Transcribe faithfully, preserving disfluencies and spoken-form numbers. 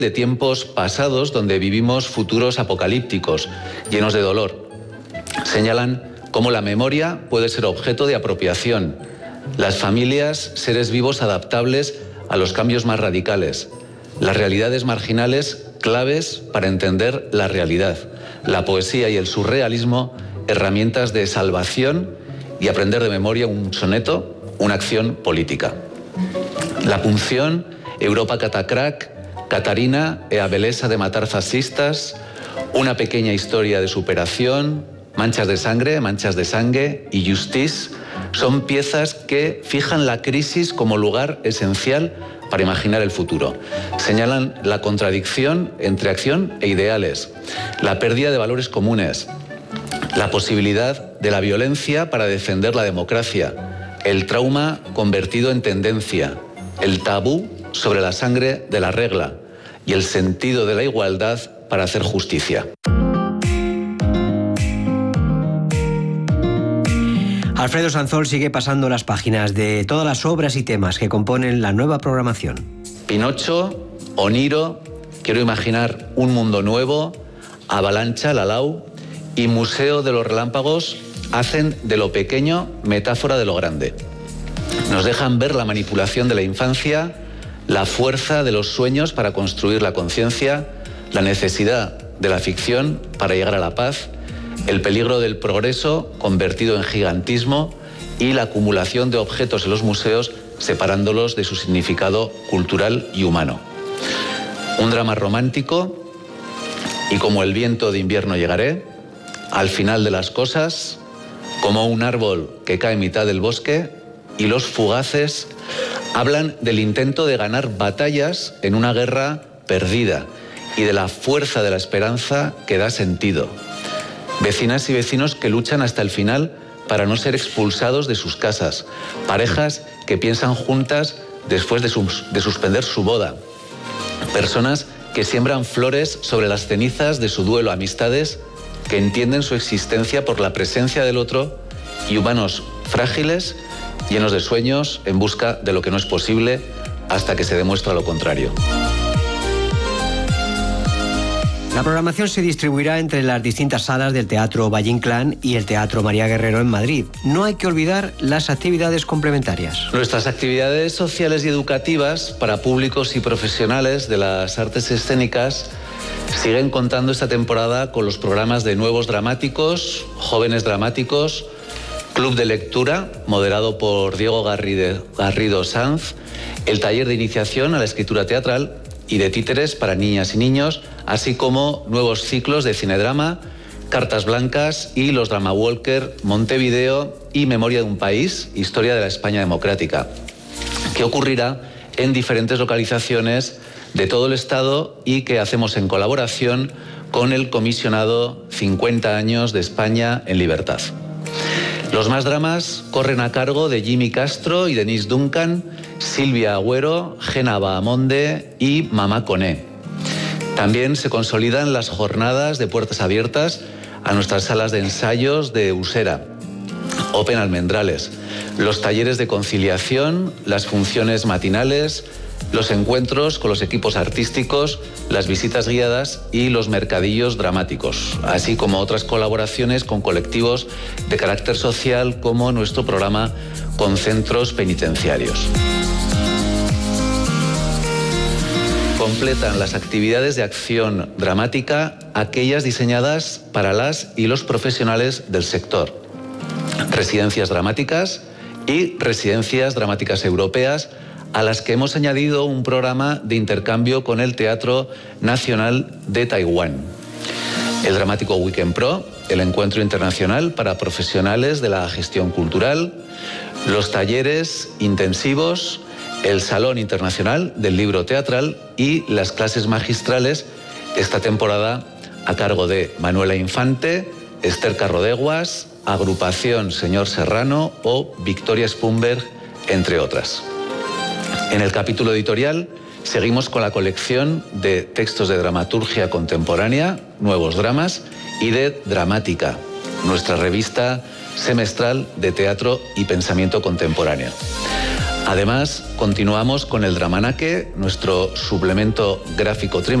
de tiempos pasados donde vivimos futuros apocalípticos, llenos de dolor. Señalan cómo la memoria puede ser objeto de apropiación, las familias, seres vivos adaptables a los cambios más radicales, las realidades marginales, claves para entender la realidad, la poesía y el surrealismo, herramientas de salvación y aprender de memoria un soneto, una acción política. La punción, Europa catacrac, Catarina e a beleza de matar fascistas, una pequeña historia de superación, manchas de sangre, manchas de sangre y justice son piezas que fijan la crisis como lugar esencial para imaginar el futuro. Señalan la contradicción entre acción e ideales, la pérdida de valores comunes, la posibilidad de la violencia para defender la democracia, el trauma convertido en tendencia, el tabú sobre la sangre de la regla y el sentido de la igualdad para hacer justicia. Alfredo Sanzol sigue pasando las páginas de todas las obras y temas que componen la nueva programación. Pinocho, Oniro, Quiero imaginar un mundo nuevo, Avalancha, Lalau y Museo de los Relámpagos hacen de lo pequeño metáfora de lo grande. Nos dejan ver la manipulación de la infancia, la fuerza de los sueños para construir la conciencia, la necesidad de la ficción para llegar a la paz, el peligro del progreso convertido en gigantismo y la acumulación de objetos en los museos separándolos de su significado cultural y humano. Un drama romántico y como el viento de invierno llegaré, al final de las cosas, como un árbol que cae en mitad del bosque y los fugaces hablan del intento de ganar batallas en una guerra perdida y de la fuerza de la esperanza que da sentido. Vecinas y vecinos que luchan hasta el final para no ser expulsados de sus casas. Parejas que piensan juntas después de, sus, de suspender su boda. Personas que siembran flores sobre las cenizas de su duelo. Amistades que entienden su existencia por la presencia del otro y humanos frágiles, llenos de sueños, en busca de lo que no es posible hasta que se demuestra lo contrario. La programación se distribuirá entre las distintas salas del Teatro Valle Inclán y el Teatro María Guerrero en Madrid. No hay que olvidar las actividades complementarias. Nuestras actividades sociales y educativas para públicos y profesionales de las artes escénicas siguen contando esta temporada con los programas de Nuevos Dramáticos, Jóvenes Dramáticos, Club de Lectura, moderado por Diego Garrido, Garrido Sanz, el taller de iniciación a la escritura teatral y de títeres para niñas y niños, así como nuevos ciclos de cinedrama, Cartas Blancas y los Drama Walker, Montevideo y Memoria de un País, Historia de la España Democrática, que ocurrirá en diferentes localizaciones de todo el Estado y que hacemos en colaboración con el comisionado cincuenta años de España en Libertad. Los más dramas corren a cargo de Jimmy Castro y Denise Duncan, Silvia Agüero, Gena Bahamonde y Mamá Coné. También se consolidan las jornadas de puertas abiertas a nuestras salas de ensayos de Usera, Open Almendrales, los talleres de conciliación, las funciones matinales, los encuentros con los equipos artísticos, las visitas guiadas y los mercadillos dramáticos, así como otras colaboraciones con colectivos de carácter social como nuestro programa con centros penitenciarios. Completan las actividades de acción dramática aquellas diseñadas para las y los profesionales del sector. Residencias dramáticas y residencias dramáticas europeas, a las que hemos añadido un programa de intercambio con el Teatro Nacional de Taiwán. El Dramático Weekend Pro, el encuentro internacional para profesionales de la gestión cultural, los talleres intensivos, el Salón Internacional del Libro Teatral y las clases magistrales esta temporada a cargo de Manuela Infante, Esther Carrodeguas, Agrupación Señor Serrano o Victoria Spunberg, entre otras. En el capítulo editorial seguimos con la colección de textos de dramaturgia contemporánea, Nuevos Dramas, y de Dramática, nuestra revista semestral de teatro y pensamiento contemporáneo. Además, continuamos con el Dramanaque, nuestro suplemento gráfico trimestral